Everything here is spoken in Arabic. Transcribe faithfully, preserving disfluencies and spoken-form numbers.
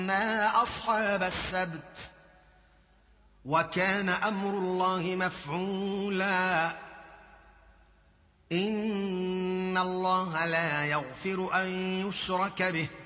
أصحاب السبت وكان أمر الله مفعولا إن الله لا يغفر أن يشرك به